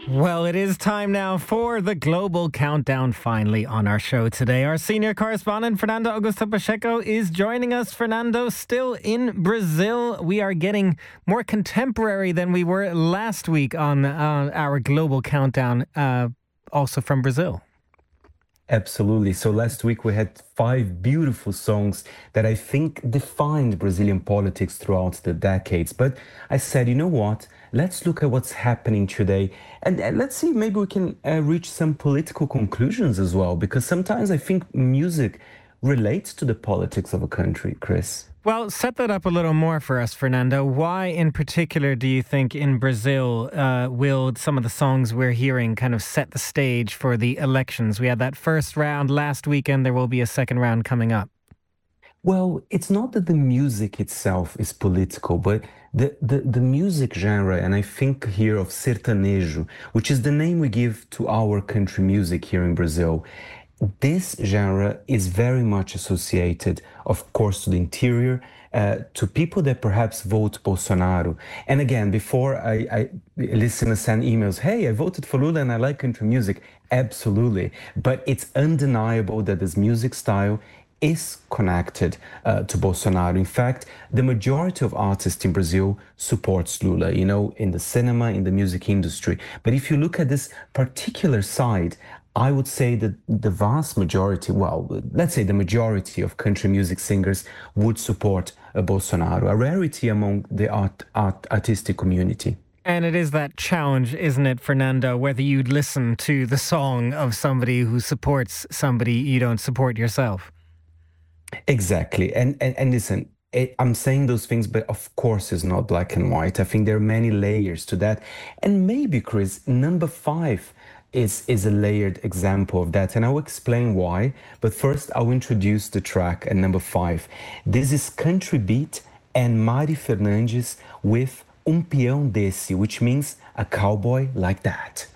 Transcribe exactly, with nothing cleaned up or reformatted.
Well, it is time now for the Global Countdown finally on our show today. Our senior correspondent, Fernando Augusto Pacheco, is joining us. Fernando, still in Brazil. We are getting more contemporary than we were last week on uh, our Global Countdown, uh, also from Brazil. Absolutely. So last week we had five beautiful songs that I think defined Brazilian politics throughout the decades. But I said, you know what? Let's look at what's happening today and, and let's see, maybe we can uh, reach some political conclusions as well, because sometimes I think music relates to the politics of a country, Chris. Well, set that up a little more for us, Fernando. Why in particular do you think in Brazil uh, will some of the songs we're hearing kind of set the stage for the elections? We had that first round last weekend. There will be a second round coming up. Well, it's not that the music itself is political, but the, the, the music genre, and I think here of sertanejo, which is the name we give to our country music here in Brazil. This genre is very much associated, of course, to the interior, uh, to people that perhaps vote Bolsonaro. And again, before I, I listeners send emails, hey, I voted for Lula and I like country music. Absolutely. But it's undeniable that this music style is connected uh, to Bolsonaro. In fact, the majority of artists in Brazil supports Lula, you know, in the cinema, in the music industry. But if you look at this particular side, I would say that the vast majority, well, let's say the majority of country music singers would support uh, Bolsonaro, a rarity among the art, art artistic community. And it is that challenge, isn't it, Fernando, whether you listen to the song of somebody who supports somebody you don't support yourself. Exactly. And, and, and listen, it, I'm saying those things, but of course it's not black and white. I think there are many layers to that. And maybe, Chris, number five is, is a layered example of that. And I'll explain why. But first, I'll introduce the track at number five. This is Country Beat and Mari Fernandes with Um Peão Desse, which means a cowboy like that.